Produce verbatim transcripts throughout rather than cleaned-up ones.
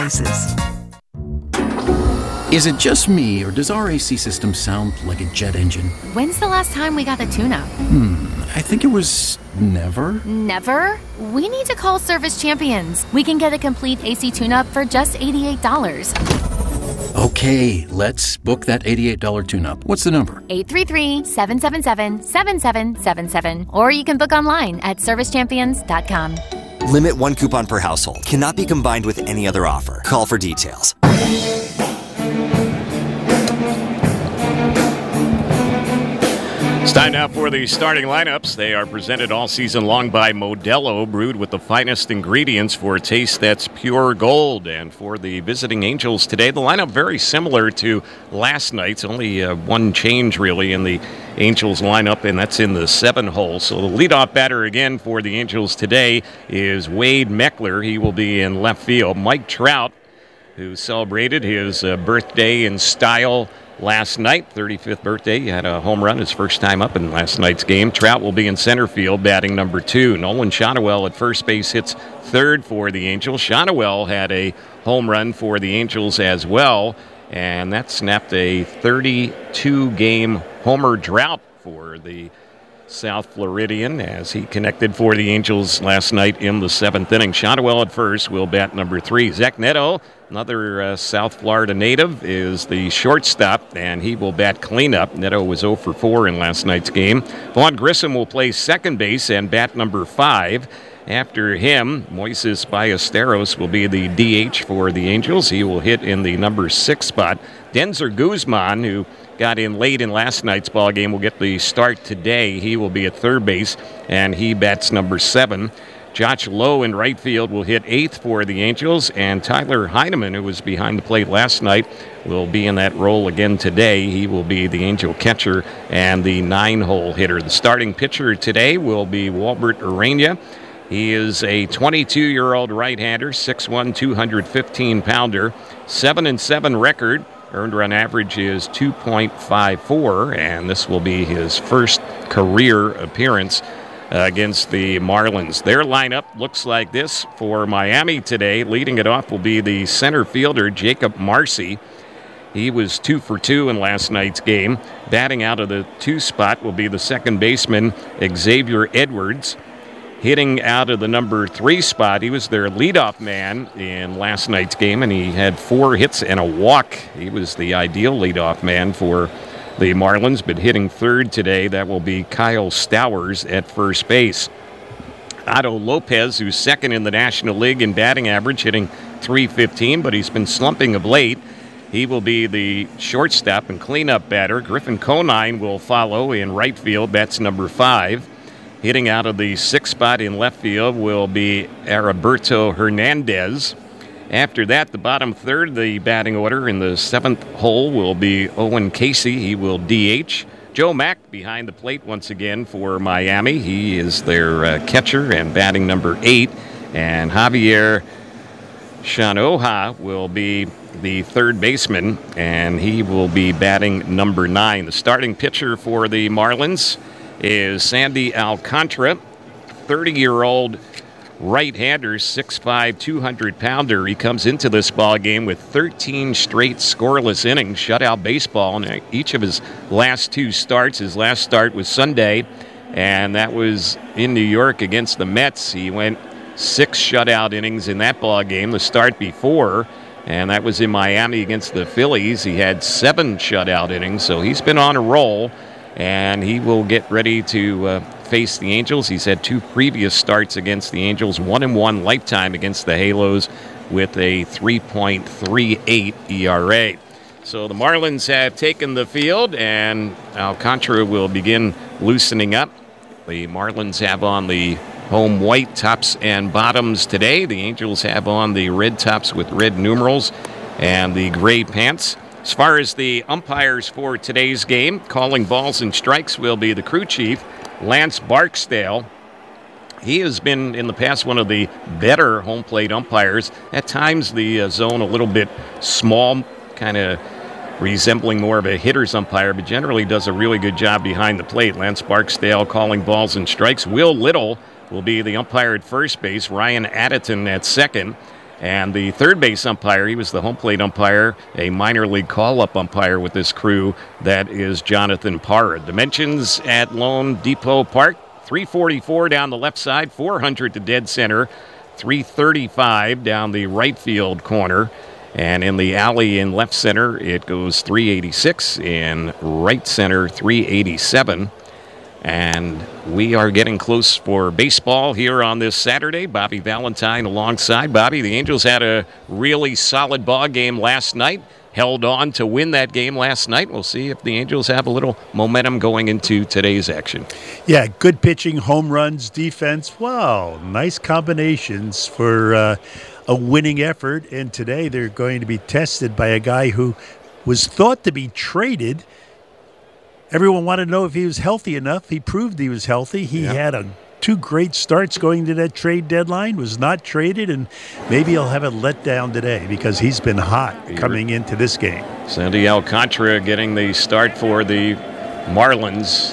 devices. Is it just me, or does our A C system sound like a jet engine? When's the last time we got the tune-up? Hmm, I think it was never. Never? We need to call Service Champions. We can get a complete A C tune-up for just eighty-eight dollars. Okay, let's book that eighty-eight dollars tune-up. What's the number? eight three three, seven seven seven, seven seven seven seven. Or you can book online at service champions dot com. Limit one coupon per household. Cannot be combined with any other offer. Call for details. It's time now for the starting lineups. They are presented all season long by Modelo, brewed with the finest ingredients for a taste that's pure gold. And for the visiting Angels today, the lineup very similar to last night's. Only uh, one change, really, in the Angels lineup, and that's in the seven hole. So the leadoff batter again for the Angels today is Wade Meckler. He will be in left field. Mike Trout, who celebrated his uh, birthday in style last night, thirty-fifth birthday. He had a home run his first time up in last night's game. Trout will be in center field, batting number two. Nolan Shotwell at first base hits third for the Angels. Shotwell had a home run for the Angels as well, and that snapped a thirty-two game homer drought for the South Floridian as he connected for the Angels last night in the seventh inning. Shotwell at first will bat number three. Zach Neto, another uh, South Florida native, is the shortstop, and he will bat cleanup. Neto was oh for four in last night's game. Vaughn Grissom will play second base and bat number five. After him, Moises Ballesteros will be the D H for the Angels. He will hit in the number six spot. Denzer Guzman, who got in late in last night's ball game, will get the start today. He will be at third base, and he bats number seven. Josh Lowe in right field will hit eighth for the Angels, and Tyler Heineman, who was behind the plate last night, will be in that role again today. He will be the Angel catcher and the nine-hole hitter. The starting pitcher today will be Walbert Urania. He is a twenty-two-year-old right-hander, six one, two hundred fifteen pounder, seven and seven record. Earned run average is two point five four, and this will be his first career appearance uh, against the Marlins. Their lineup looks like this for Miami today. Leading it off will be the center fielder, Jacob Marcy. He was two for two in last night's game. Batting out of the two spot will be the second baseman, Xavier Edwards. Hitting out of the number three spot, he was their leadoff man in last night's game, and he had four hits and a walk. He was the ideal leadoff man for the Marlins, but hitting third today, that will be Kyle Stowers at first base. Otto Lopez, who's second in the National League in batting average, hitting three fifteen, but he's been slumping of late. He will be the shortstop and cleanup batter. Griffin Conine will follow in right field. That's number five. Hitting out of the sixth spot in left field will be Heriberto Hernandez. After that, the bottom third, the batting order in the seventh hole will be Owen Casey. He will D H. Joe Mack behind the plate once again for Miami. He is their uh, catcher and batting number eight. And Javier Shanoha will be the third baseman, and he will be batting number nine. The starting pitcher for the Marlins is Sandy Alcantara, thirty-year-old right-hander, six five, two hundred pounder. He comes into this ball game with thirteen straight scoreless innings, shutout baseball in each of his last two starts. His last start was Sunday, and that was in New York against the Mets. He went six shutout innings in that ball game. The start before, and that was in Miami against the Phillies. He had seven shutout innings, so he's been on a roll. And he will get ready to uh, face the Angels. He's had two previous starts against the Angels, one and one lifetime against the Halos with a three point three eight E R A. So the Marlins have taken the field, and Alcantara will begin loosening up. The Marlins have on the home white tops and bottoms today. The Angels have on the red tops with red numerals and the gray pants. As far as the umpires for today's game, calling balls and strikes will be the crew chief, Lance Barksdale. He has been, in the past, one of the better home plate umpires. At times, the uh, zone a little bit small, kind of resembling more of a hitter's umpire, but generally does a really good job behind the plate. Lance Barksdale calling balls and strikes. Will Little will be the umpire at first base, Ryan Additon at second. And the third base umpire, he was the home plate umpire, a minor league call-up umpire with this crew. That is Jonathan Parra. Dimensions at Lone Depot Park, three forty-four down the left side, four hundred to dead center, three thirty-five down the right field corner. And in the alley in left center, it goes three eighty-six. In right center, three eighty-seven. And we are getting close for baseball here on this Saturday. Bobby Valentine alongside. Bobby, the Angels had a really solid ball game last night. Held on to win that game last night. We'll see if the Angels have a little momentum going into today's action. Yeah, good pitching, home runs, defense. Wow, nice combinations for uh, a winning effort. And today they're going to be tested by a guy who was thought to be traded. Everyone wanted to know if he was healthy enough. He proved he was healthy. He yeah. had a, two great starts going to that trade deadline, was not traded, and maybe he'll have a letdown today because he's been hot coming into this game. Sandy Alcantara getting the start for the Marlins,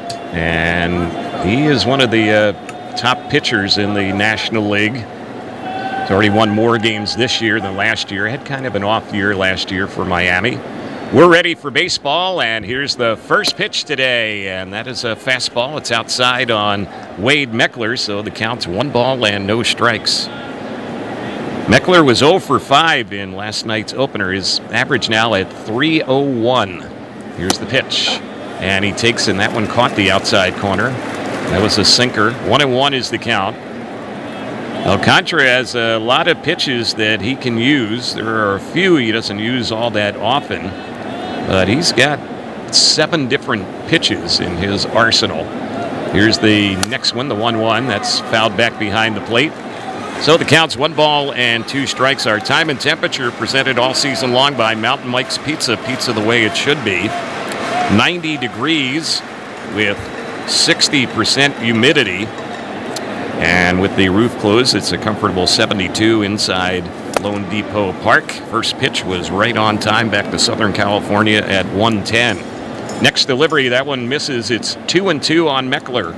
and he is one of the uh, top pitchers in the National League. He's already won more games this year than last year. Had kind of an off year last year for Miami. We're ready for baseball, and here's the first pitch today, and that is a fastball. It's outside on Wade Meckler, so the count's one ball and no strikes. Meckler was oh for five in last night's opener. His average now at three oh one. Here's the pitch, and he takes, and that one caught the outside corner. That was a sinker. One and one is the count. Alcantara has a lot of pitches that he can use. There are a few he doesn't use all that often. But he's got seven different pitches in his arsenal. Here's the next one, the one one. That's fouled back behind the plate. So the count's one ball and two strikes. Our time and temperature presented all season long by Mountain Mike's Pizza. Pizza the way it should be. ninety degrees with sixty percent humidity. And with the roof closed, it's a comfortable seventy-two inside Lone Depot Park. First pitch was right on time back to Southern California at one ten. Next delivery, that one misses. It's two and two on Meckler.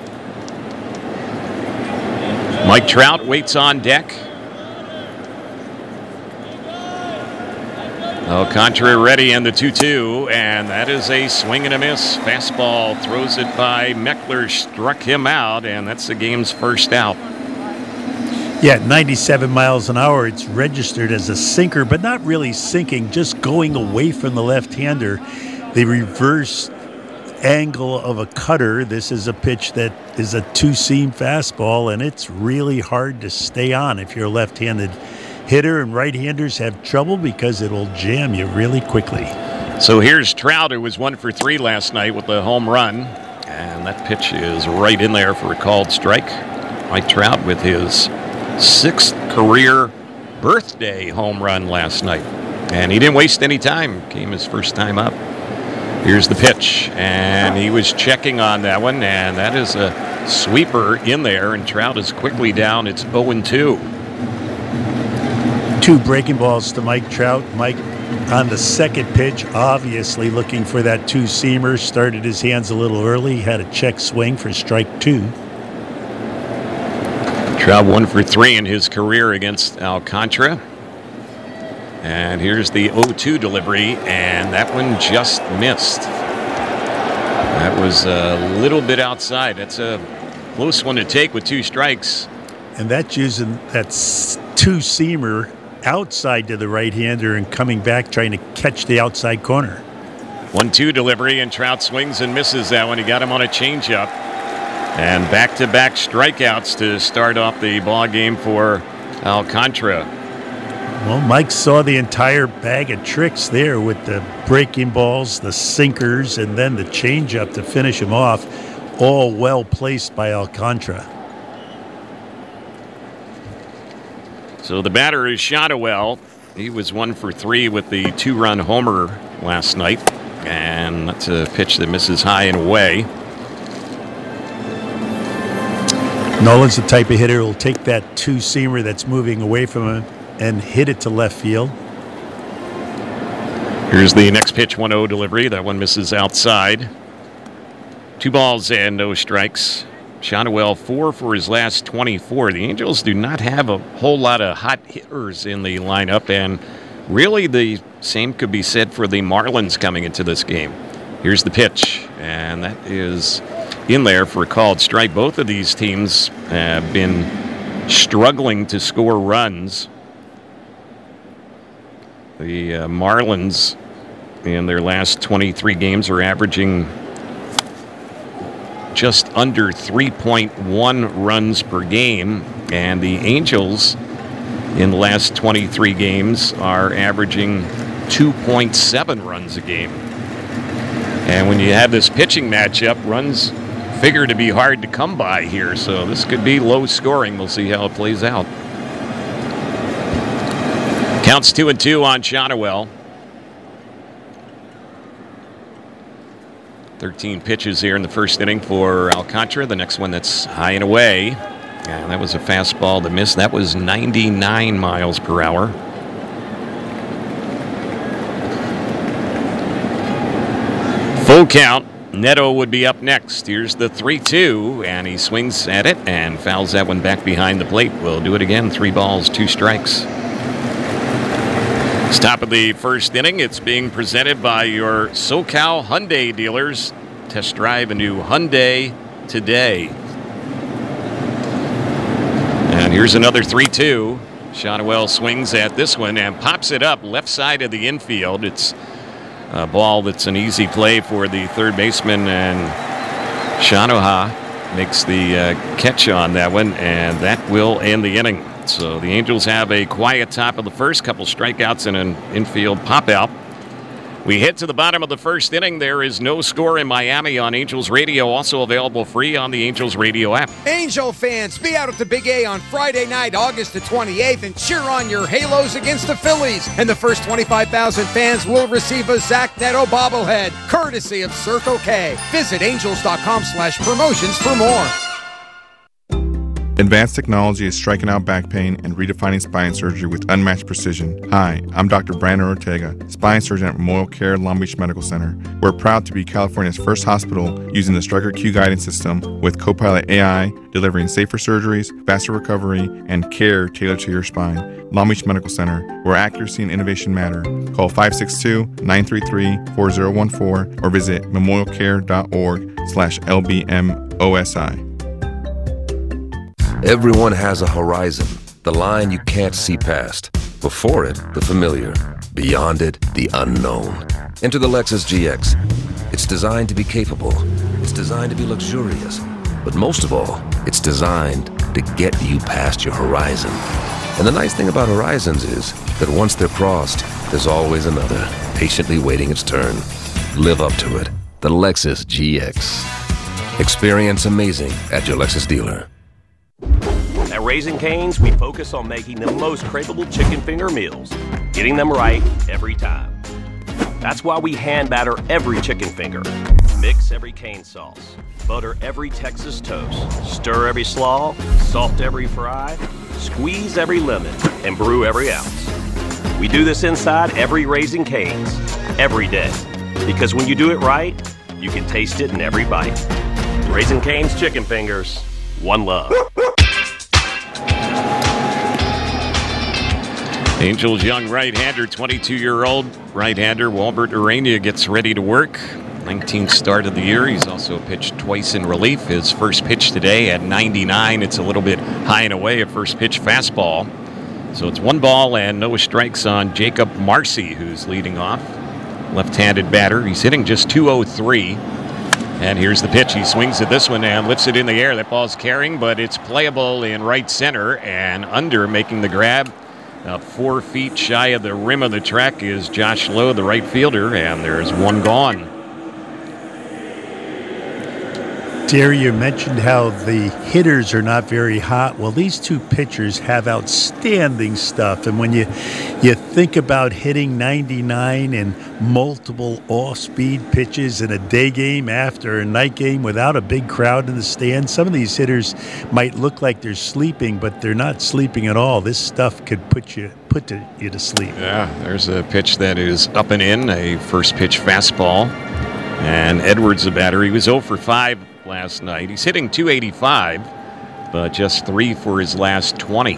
Mike Trout waits on deck. Alcantara ready and the two two, and that is a swing and a miss. Fastball throws it by Meckler, struck him out, and that's the game's first out. Yeah, ninety-seven miles an hour. It's registered as a sinker, but not really sinking, just going away from the left-hander. The reverse angle of a cutter. This is a pitch that is a two-seam fastball, and it's really hard to stay on if you're a left-handed hitter, and right-handers have trouble because it'll jam you really quickly. So here's Trout, who was one for three last night with the home run, and that pitch is right in there for a called strike. Mike Trout with his sixth career birthday home run last night, and he didn't waste any time. Came his first time up. Here's the pitch, and he was checking on that one, and that is a sweeper in there, and Trout is quickly down. It's oh and two. Two breaking balls to Mike Trout. Mike on the second pitch, obviously looking for that two-seamer. Started his hands a little early. Had a check swing for strike two. Trout one for three in his career against Alcantara. And here's the oh two delivery, and that one just missed. That was a little bit outside. That's a close one to take with two strikes. And that's using that two-seamer outside to the right-hander and coming back trying to catch the outside corner. one two delivery, and Trout swings and misses that one. He got him on a changeup. And back-to-back strikeouts to start off the ball game for Alcantara. Well, Mike saw the entire bag of tricks there with the breaking balls, the sinkers, and then the changeup to finish him off, all well placed by Alcantara. So the batter is Shotwell. He was one for three with the two-run homer last night. And that's a pitch that misses high and away. Nolan's the type of hitter who will take that two-seamer that's moving away from him and hit it to left field. Here's the next pitch, one oh delivery. That one misses outside. Two balls and no strikes. Shotwell four for his last twenty-four. The Angels do not have a whole lot of hot hitters in the lineup, and really the same could be said for the Marlins coming into this game. Here's the pitch, and that is in there for a called strike. Both of these teams have been struggling to score runs. The uh, Marlins in their last twenty-three games are averaging just under three point one runs per game, and the Angels in the last twenty-three games are averaging two point seven runs a game. And when you have this pitching matchup, runs figure to be hard to come by here, so this could be low scoring. We'll see how it plays out. Counts two and two on Shotwell. thirteen pitches here in the first inning for Alcantara. The next one that's high and away. And that was a fastball to miss. That was ninety-nine miles per hour. Full count. Neto would be up next. Here's the three two, and he swings at it and fouls that one back behind the plate. We'll do it again. Three balls, two strikes. Top of the first inning. It's being presented by your SoCal Hyundai dealers. Test drive a new Hyundai today. And here's another three two. Shotwell swings at this one and pops it up left side of the infield. It's a ball that's an easy play for the third baseman, and Shanoha makes the uh, catch on that one, and that will end the inning. So the Angels have a quiet top of the first, couple strikeouts and an infield pop-out. We head to the bottom of the first inning. There is no score in Miami on Angels Radio, also available free on the Angels Radio app. Angel fans, be out at the Big A on Friday night, August the twenty-eighth, and cheer on your Halos against the Phillies. And the first twenty-five thousand fans will receive a Zach Neto bobblehead, courtesy of Circle K. Visit angels.com slash promotions for more. Advanced technology is striking out back pain and redefining spine surgery with unmatched precision. Hi, I'm Doctor Brandon Ortega, spine surgeon at Memorial Care Long Beach Medical Center. We're proud to be California's first hospital using the Stryker Q guidance system with Copilot A I, delivering safer surgeries, faster recovery, and care tailored to your spine. Long Beach Medical Center, where accuracy and innovation matter. Call five six two, nine three three, four zero one four or visit memorialcare.org slash LBMOSI. Everyone has a horizon, the line you can't see past. Before it, the familiar. Beyond it, the unknown. Enter the Lexus G X. It's designed to be capable. It's designed to be luxurious. But most of all, it's designed to get you past your horizon. And the nice thing about horizons is that once they're crossed, there's always another, patiently waiting its turn. Live up to it. The Lexus G X. Experience amazing at your Lexus dealer. At Raising Cane's, we focus on making the most craveable chicken finger meals, getting them right every time. That's why we hand batter every chicken finger, mix every cane sauce, butter every Texas toast, stir every slaw, salt every fry, squeeze every lemon, and brew every ounce. We do this inside every Raising Cane's, every day, because when you do it right, you can taste it in every bite. Raising Cane's chicken fingers, one love. Angels young right-hander, twenty-two-year-old right-hander Walbert Urania gets ready to work. nineteenth start of the year. He's also pitched twice in relief. His first pitch today at ninety-nine. It's a little bit high and away, a first pitch fastball. So it's one ball and no strikes on Jacob Marcy, who's leading off. Left-handed batter. He's hitting just two oh three. And here's the pitch. He swings at this one and lifts it in the air. That ball's carrying, but it's playable in right center and under, making the grab. Uh, four feet shy of the rim of the track is Josh Lowe, the right fielder, and there's one gone. Derry, you mentioned how the hitters are not very hot. Well, these two pitchers have outstanding stuff. And when you you think about hitting ninety-nine and multiple off-speed pitches in a day game after a night game without a big crowd in the stands, some of these hitters might look like they're sleeping, but they're not sleeping at all. This stuff could put you put to, you to sleep. Yeah, there's a pitch that is up and in, a first pitch fastball. And Edwards, the batter, he was oh for five last night. He's hitting two eighty-five, but just three for his last twenty.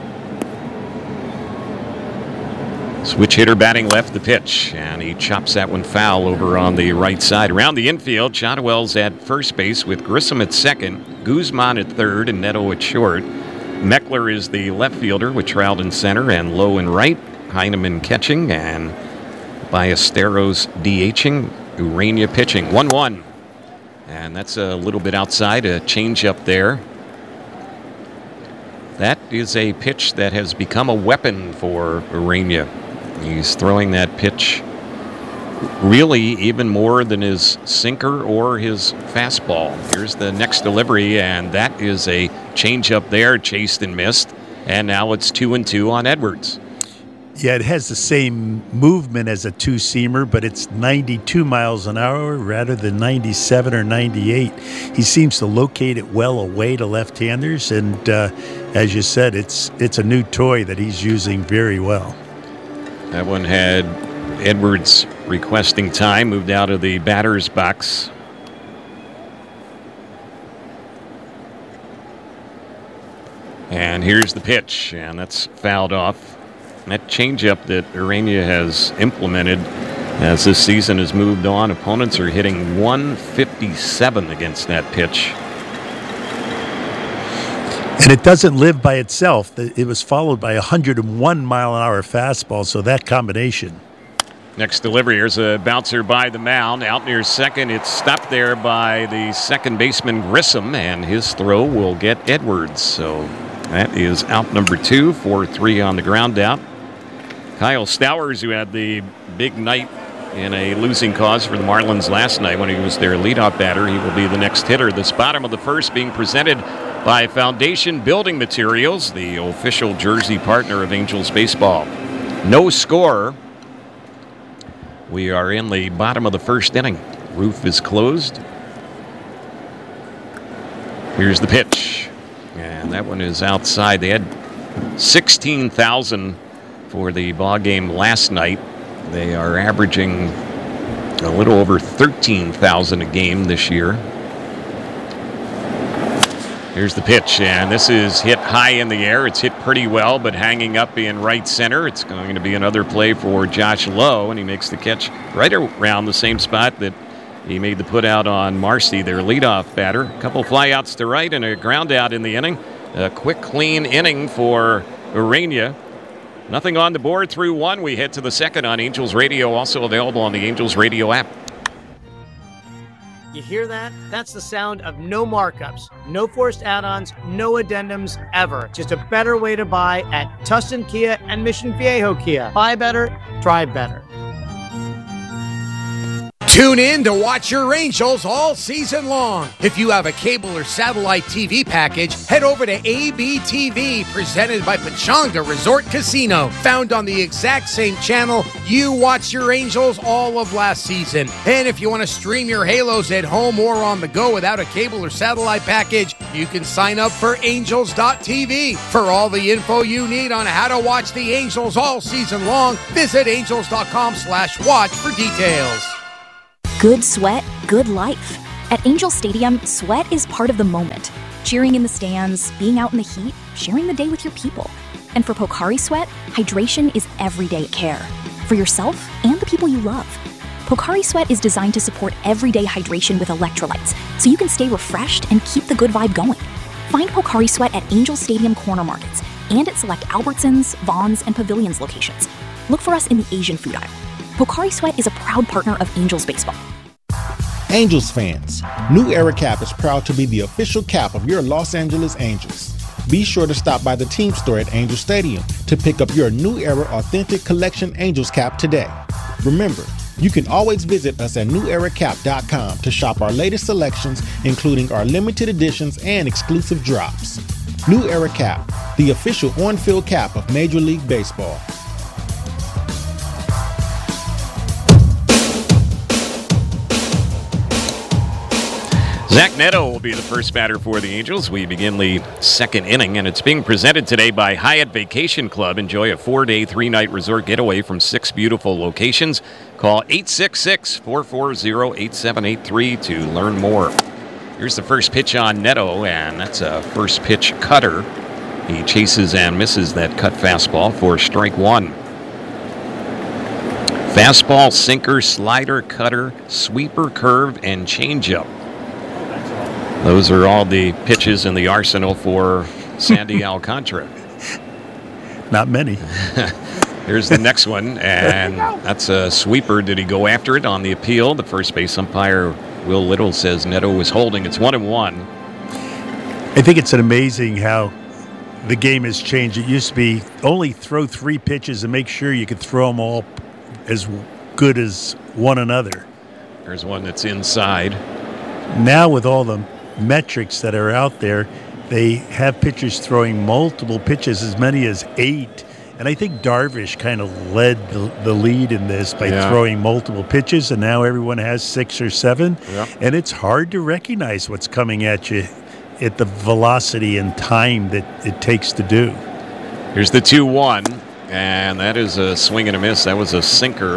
Switch hitter batting left the pitch, and he chops that one foul over on the right side. Around the infield, Shotwell's at first base with Grissom at second, Guzman at third, and Neto at short. Meckler is the left fielder with Trout in center and Lowe in right. Heineman catching, and Ballesteros DHing, Urania pitching. one one. And that's a little bit outside, a changeup there. That is a pitch that has become a weapon for Urania. He's throwing that pitch really even more than his sinker or his fastball. Here's the next delivery, and that is a changeup there, chased and missed. And now it's two and two on Edwards. Yeah, it has the same movement as a two-seamer, but it's ninety-two miles an hour rather than ninety-seven or ninety-eight. He seems to locate it well away to left-handers, and uh, as you said, it's it's a new toy that he's using very well. That one had Edwards requesting time, moved out of the batter's box. And here's the pitch, and that's fouled off. That changeup that Urania has implemented as this season has moved on, opponents are hitting one fifty-seven against that pitch. And it doesn't live by itself. It was followed by a one hundred one mile an hour fastball, so that combination. Next delivery, here's a bouncer by the mound. Out near second, it's stopped there by the second baseman Grissom, and his throw will get Edwards. So that is out number two, four three on the ground out. Kyle Stowers, who had the big night in a losing cause for the Marlins last night when he was their leadoff batter, he will be the next hitter. This bottom of the first being presented by Foundation Building Materials, the official jersey partner of Angels baseball. No score. We are in the bottom of the first inning. Roof is closed. Here's the pitch. And that one is outside. They had sixteen thousand for the ball game last night. They are averaging a little over thirteen thousand a game this year. Here's the pitch, and this is hit high in the air. It's hit pretty well, but hanging up in right center. It's going to be another play for Josh Lowe, and he makes the catch right around the same spot that he made the put out on Marcy, their leadoff batter. A couple flyouts to right and a ground out in the inning. A quick, clean inning for Urania. Nothing on the board through one. We head to the second on Angels Radio, also available on the Angels Radio app. You hear that? That's the sound of no markups, no forced add-ons, no addendums ever. Just a better way to buy at Tustin Kia and Mission Viejo Kia. Buy better, drive better. Tune in to watch your Angels all season long. If you have a cable or satellite T V package, head over to A B T V, presented by Pechanga Resort Casino. Found on the exact same channel you watched your Angels all of last season. And if you want to stream your Halos at home or on the go without a cable or satellite package, you can sign up for Angels dot T V. For all the info you need on how to watch the Angels all season long, visit Angels dot com slash watch for details. Good sweat, good life. At Angel Stadium, sweat is part of the moment. Cheering in the stands, being out in the heat, sharing the day with your people. And for Pocari Sweat, hydration is everyday care. For yourself and the people you love. Pocari Sweat is designed to support everyday hydration with electrolytes, so you can stay refreshed and keep the good vibe going. Find Pocari Sweat at Angel Stadium corner markets and at select Albertsons, Vons, and Pavilions locations. Look for us in the Asian food aisle. Pocari Sweat is a proud partner of Angels Baseball. Angels fans, New Era Cap is proud to be the official cap of your Los Angeles Angels. Be sure to stop by the team store at Angel Stadium to pick up your New Era Authentic Collection Angels cap today. Remember, you can always visit us at new era cap dot com to shop our latest selections, including our limited editions and exclusive drops. New Era Cap, the official on-field cap of Major League Baseball. Zach Neto will be the first batter for the Angels. We begin the second inning, and it's being presented today by Hyatt Vacation Club. Enjoy a four-day, three-night resort getaway from six beautiful locations. Call eight six six, four four zero, eight seven eight three to learn more. Here's the first pitch on Neto, and that's a first pitch cutter. He chases and misses that cut fastball for strike one. Fastball, sinker, slider, cutter, sweeper, curve, and changeup. Those are all the pitches in the arsenal for Sandy Alcantara. Not many. Here's the next one, and that's a sweeper. Did he go after it on the appeal? The first base umpire, Will Little, says Neto was holding. It's one and one. I think it's amazing how the game has changed. It used to be only throw three pitches and make sure you could throw them all as good as one another. There's one that's inside. Now with all the metrics that are out there, they have pitchers throwing multiple pitches, as many as eight. And I think Darvish kind of led the, the lead in this by yeah. throwing multiple pitches, and now everyone has six or seven. Yeah. And it's hard to recognize what's coming at you at the velocity and time that it takes to do. Here's the two one, and that is a swing and a miss. That was a sinker.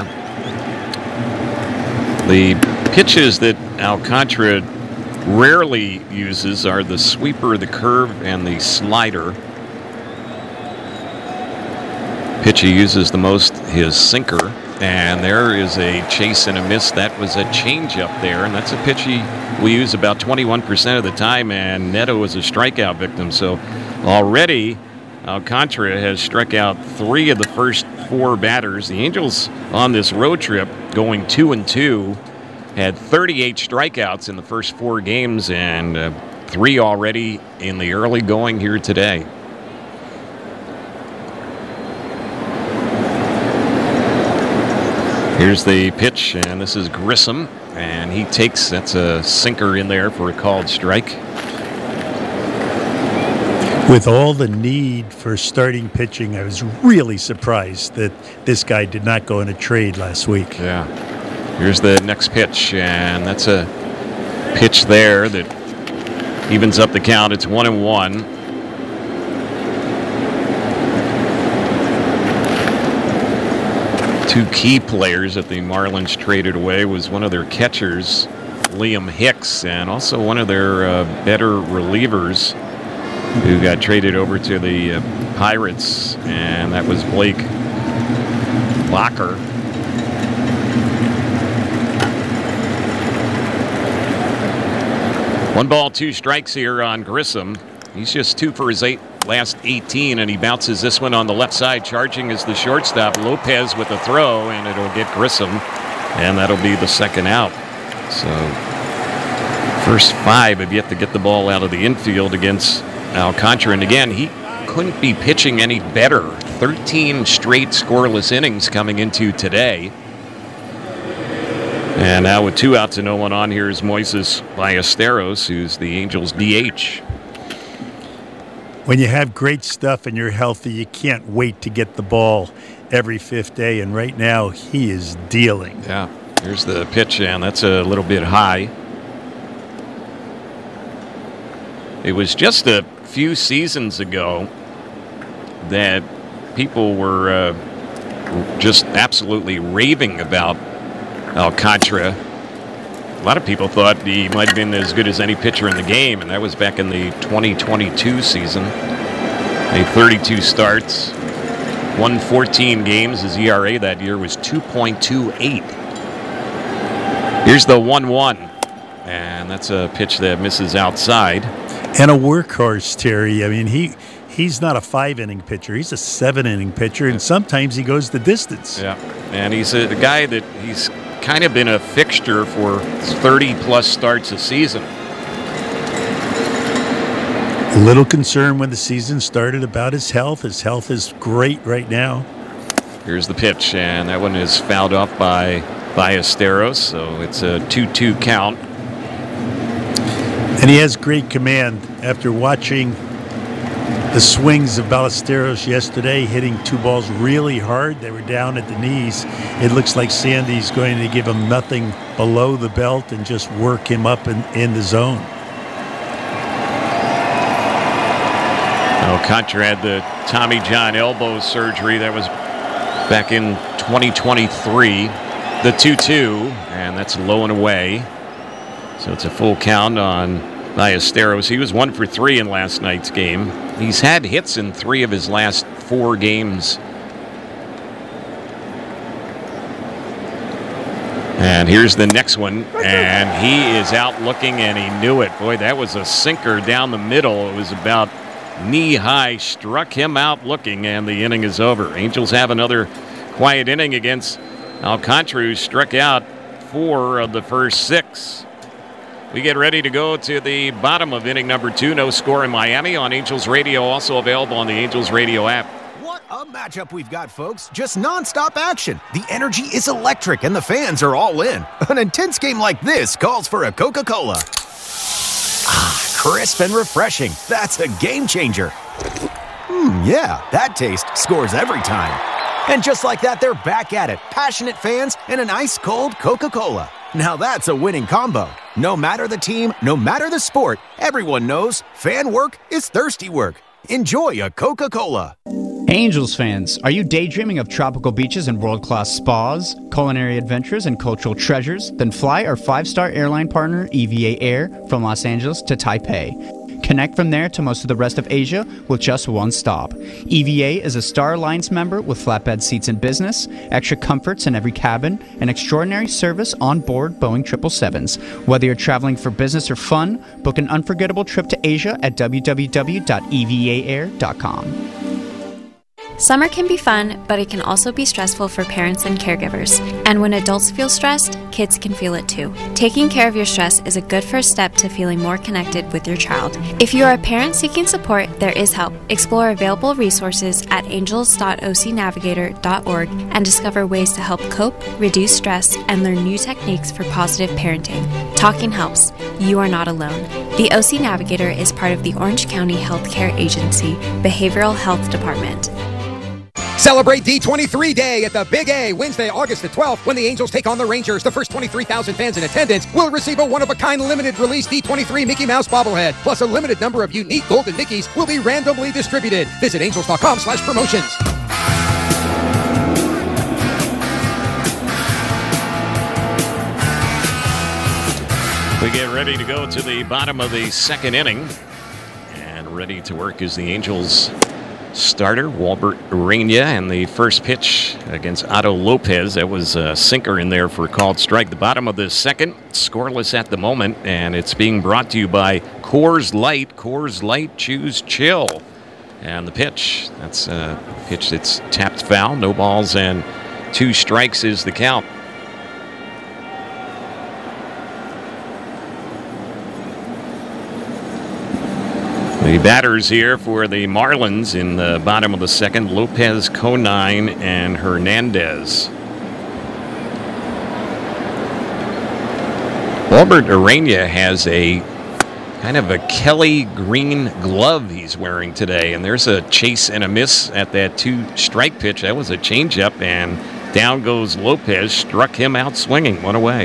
The pitches that Alcantara rarely uses are the sweeper, the curve, and the slider. Pitch he uses the most, his sinker, and there is a chase and a miss. That was a changeup there, and that's a pitch he we use about twenty-one percent of the time, and Neto is a strikeout victim. So already Alcantara has struck out three of the first four batters. The Angels on this road trip going two and two had thirty-eight strikeouts in the first four games, and uh, three already in the early going here today. Here's the pitch, and this is Grissom, and he takes, that's a sinker in there for a called strike. With all the need for starting pitching, I was really surprised that this guy did not go in a trade last week. Yeah. Here's the next pitch, and that's a pitch there that evens up the count. It's one and one. Two key players that the Marlins traded away was one of their catchers, Liam Hicks, and also one of their uh, better relievers who got traded over to the uh, Pirates, and that was Blake Locker. One ball, two strikes here on Grissom. He's just two for his eight last eighteen, and he bounces this one on the left side. Charging is the shortstop, Lopez, with a throw, and it'll get Grissom, and that'll be the second out. So first five have yet to get the ball out of the infield against Alcantara, and again, he couldn't be pitching any better. thirteen straight scoreless innings coming into today. And now with two outs and no one on, here is Moises Ballesteros, who's the Angels' D H. When you have great stuff and you're healthy, you can't wait to get the ball every fifth day, and right now he is dealing. Yeah, here's the pitch, and that's a little bit high. It was just a few seasons ago that people were uh, just absolutely raving about Alcantara. A lot of people thought he might have been as good as any pitcher in the game, and that was back in the twenty twenty-two season. Made thirty-two starts, won fourteen games. His E R A that year was two point two eight. Here's the one one, and that's a pitch that misses outside. And a workhorse, Terry. I mean, he he's not a five-inning pitcher. He's a seven-inning pitcher, and sometimes he goes the distance. Yeah, and he's a, a guy that he's kind of been a fixture for thirty-plus starts a season. A little concerned when the season started about his health. His health is great right now. Here's the pitch, and that one is fouled off by Ballesteros, so it's a two two count. And he has great command. After watching the swings of Ballesteros yesterday, hitting two balls really hard, they were down at the knees. It looks like Sandy's going to give him nothing below the belt and just work him up in, in the zone. Alcantara had the Tommy John elbow surgery. That was back in twenty twenty-three. The two two, and that's low and away. So it's a full count on Ballesteros. He was one for three in last night's game. He's had hits in three of his last four games. And here's the next one, and he is out looking, and he knew it. Boy, that was a sinker down the middle. It was about knee-high, struck him out looking, and the inning is over. Angels have another quiet inning against Alcantara, who struck out four of the first six. We get ready to go to the bottom of inning number two. No score in Miami on Angels Radio, also available on the Angels Radio app. What a matchup we've got, folks. Just nonstop action. The energy is electric, and the fans are all in. An intense game like this calls for a Coca-Cola. Ah, crisp and refreshing. That's a game changer. Hmm, yeah, that taste scores every time. And just like that, they're back at it. Passionate fans and an ice-cold Coca-Cola. Now that's a winning combo. No matter the team, no matter the sport, everyone knows fan work is thirsty work. Enjoy a Coca-Cola. Angels fans, are you daydreaming of tropical beaches and world-class spas, culinary adventures, and cultural treasures? Then fly our five-star airline partner, E V A Air, from Los Angeles to Taipei. Connect from there to most of the rest of Asia with just one stop. E V A is a Star Alliance member with flatbed seats in business, extra comforts in every cabin, and extraordinary service on board Boeing triple sevens. Whether you're traveling for business or fun, book an unforgettable trip to Asia at w w w dot e v a air dot com. Summer can be fun, but it can also be stressful for parents and caregivers. And when adults feel stressed, kids can feel it too. Taking care of your stress is a good first step to feeling more connected with your child. If you are a parent seeking support, there is help. Explore available resources at angels dot o c navigator dot org and discover ways to help cope, reduce stress, and learn new techniques for positive parenting. Talking helps. You are not alone. The O C Navigator is part of the Orange County Healthcare Agency Behavioral Health Department. Celebrate D twenty-three Day at the Big A, Wednesday, August the twelfth, when the Angels take on the Rangers. The first twenty-three thousand fans in attendance will receive a one-of-a-kind limited release D twenty-three Mickey Mouse bobblehead, plus a limited number of unique golden Mickeys will be randomly distributed. Visit angels dot com slash promotions. We get ready to go to the bottom of the second inning, and ready to work is the Angels starter, Walbert Urania, and the first pitch against Otto Lopez. That was a sinker in there for a called strike. The bottom of the second, scoreless at the moment, and it's being brought to you by Coors Light. Coors Light, choose chill. And the pitch, that's a pitch that's tapped foul. No balls and two strikes is the count. The batters here for the Marlins in the bottom of the second, Lopez, Conine, and Hernandez. Walbert Urania has a kind of a Kelly green glove he's wearing today, and there's a chase and a miss at that two-strike pitch. That was a changeup, and down goes Lopez, struck him out swinging, one away.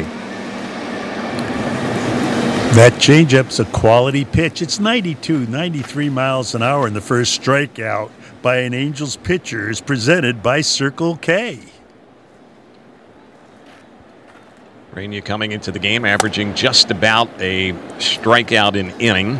That changeup's a quality pitch. It's ninety-two, ninety-three miles an hour, and the first strikeout by an Angels pitcher is presented by Circle K. Urania coming into the game, averaging just about a strikeout an inning.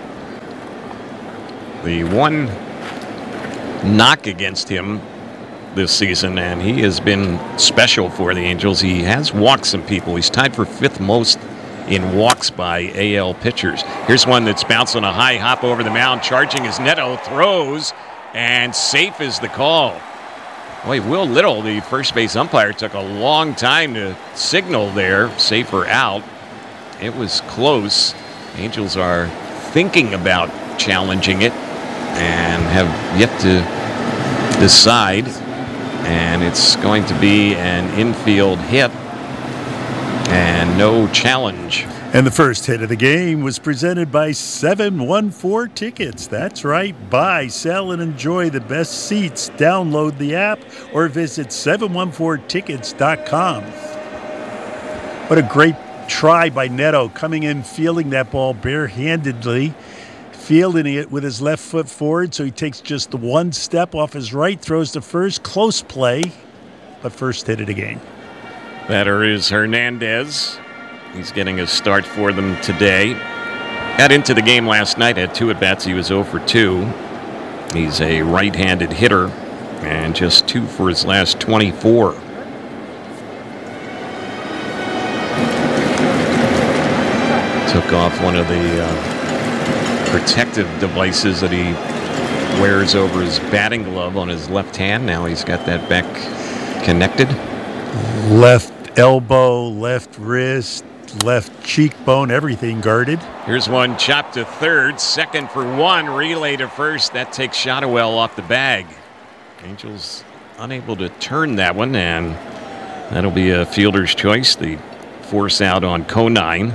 The one knock against him this season, and he has been special for the Angels. He has walked some people. He's tied for fifth most in walks by A L pitchers. Here's one that's bounced on a high hop over the mound, charging as Neto throws, and safe is the call. Boy, Will Little, the first base umpire, took a long time to signal there, safe or out. It was close. Angels are thinking about challenging it and have yet to decide, and it's going to be an infield hit and no challenge. And the first hit of the game was presented by seven one four Tickets. That's right. Buy, sell, and enjoy the best seats. Download the app or visit seven one four tickets dot com. What a great try by Neto, coming in, fielding that ball barehandedly, fielding it with his left foot forward, so he takes just the one step off his right, throws the first, close play, but first hit of the game. Batter is Hernandez. He's getting a start for them today. got into the game last night, had two at-bats. He was zero for two. He's a right-handed hitter, and just two for his last twenty-four. Took off one of the uh, protective devices that he wears over his batting glove on his left hand. Now he's got that back connected. Left elbow, left wrist, left cheekbone, everything guarded. Here's one chopped to third, second for one, relay to first. That takes Shotwell off the bag. Angels unable to turn that one, and that'll be a fielder's choice. The force out on Conine.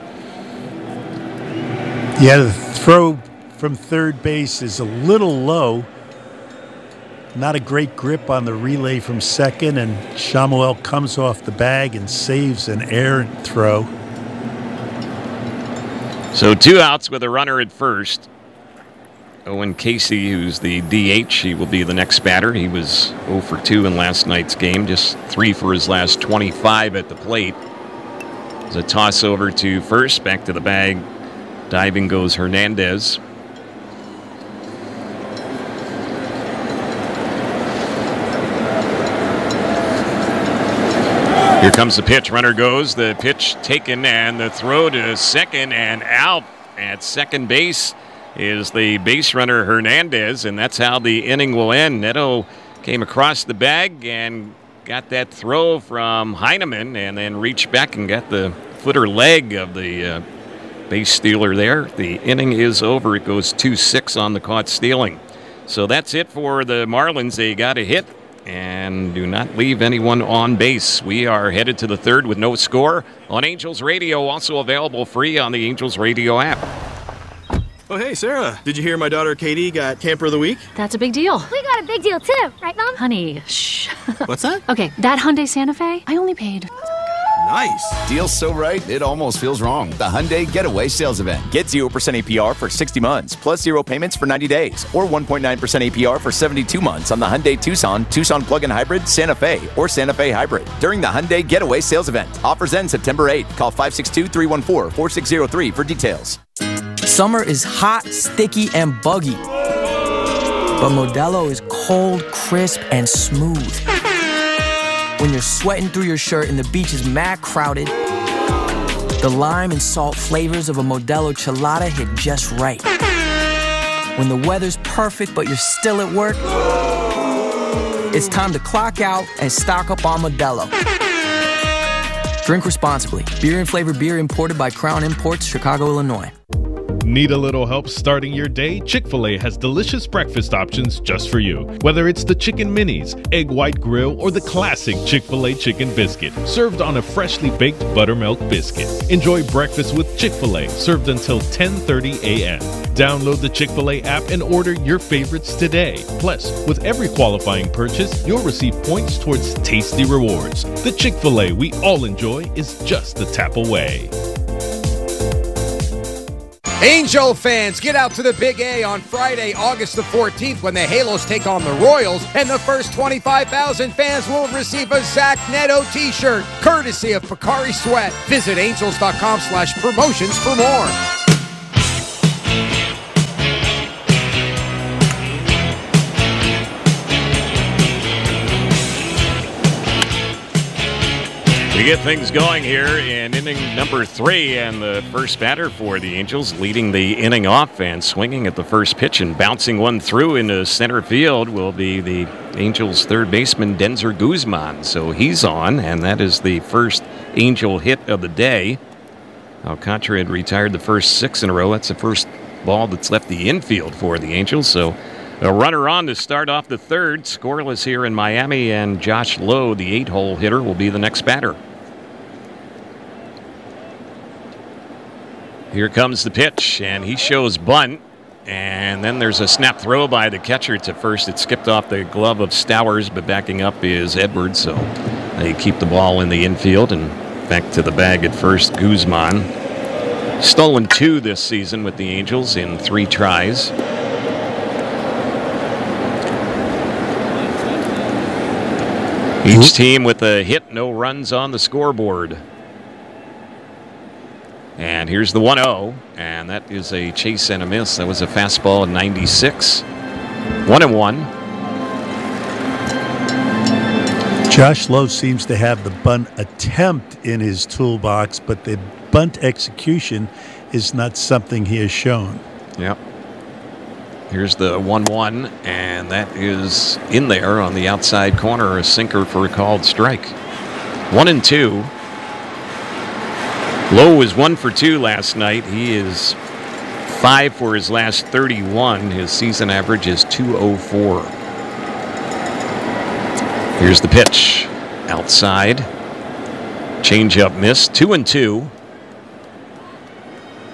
Yeah, the throw from third base is a little low. Not a great grip on the relay from second, and Shotwell comes off the bag and saves an errant throw. So two outs with a runner at first. Owen Casey, who's the D H, he will be the next batter. He was zero for two in last night's game, just three for his last twenty-five at the plate. There's a toss over to first, back to the bag. Diving goes Hernandez. Here comes the pitch. Runner goes. The pitch taken, and the throw to second and out. At second base is the base runner Hernandez, and that's how the inning will end. Neto came across the bag and got that throw from Heineman, and then reached back and got the foot or leg of the uh, base stealer there. The inning is over. It goes two six on the caught stealing. So that's it for the Marlins. They got a hit and do not leave anyone on base. We are headed to the third with no score on Angels Radio, also available free on the Angels Radio app. Oh, hey, Sarah. Did you hear my daughter Katie got Camper of the Week? That's a big deal. We got a big deal, too. Right, Mom? Honey, shh. What's that? Okay, that Hyundai Santa Fe, I only paid... Nice. Deal's so right, it almost feels wrong. The Hyundai Getaway Sales Event. Get zero percent A P R for sixty months, plus zero payments for ninety days, or one point nine percent A P R for seventy-two months on the Hyundai Tucson, Tucson Plug-in Hybrid, Santa Fe, or Santa Fe Hybrid during the Hyundai Getaway Sales Event. Offers end September eighth. Call five six two, three one four, four six zero three for details. Summer is hot, sticky, and buggy. But Modelo is cold, crisp, and smooth. When you're sweating through your shirt and the beach is mad crowded, the lime and salt flavors of a Modelo Chelada hit just right. When the weather's perfect but you're still at work, it's time to clock out and stock up on Modelo. Drink responsibly. Beer and flavored beer imported by Crown Imports, Chicago, Illinois. Need a little help starting your day? Chick-fil-A has delicious breakfast options just for you. Whether it's the Chicken Minis, Egg White Grill, or the classic Chick-fil-A Chicken Biscuit, served on a freshly baked buttermilk biscuit. Enjoy breakfast with Chick-fil-A, served until ten thirty a.m. Download the Chick-fil-A app and order your favorites today. Plus, with every qualifying purchase, you'll receive points towards tasty rewards. The Chick-fil-A we all enjoy is just a tap away. Angel fans, get out to the Big A on Friday, August the fourteenth, when the Halos take on the Royals, and the first twenty-five thousand fans will receive a Zach Neto t-shirt, courtesy of Pocari Sweat. Visit angels.com slash promotions for more. We get things going here in inning number three, and the first batter for the Angels leading the inning off and swinging at the first pitch and bouncing one through into center field will be the Angels' third baseman, Denzer Guzman. So he's on, and that is the first Angel hit of the day. Alcantara had retired the first six in a row. That's the first ball that's left the infield for the Angels. So a runner on to start off the third. Scoreless here in Miami, and Josh Lowe, the eight-hole hitter, will be the next batter. Here comes the pitch, and he shows bunt. And then there's a snap throw by the catcher to first. It skipped off the glove of Stowers, but backing up is Edwards. So they keep the ball in the infield, and back to the bag at first, Guzman. Stolen two this season with the Angels in three tries. Each team with a hit, no runs on the scoreboard. And here's the one oh, and that is a chase and a miss. That was a fastball, ninety-six. One and one. Josh Lowe seems to have the bunt attempt in his toolbox, but the bunt execution is not something he has shown. Yep. Here's the one one, and that is in there on the outside corner, a sinker for a called strike. One and two. Lowe was one for two last night. He is five for his last thirty-one. His season average is two oh four. Here's the pitch. Outside. Changeup miss. Two and two.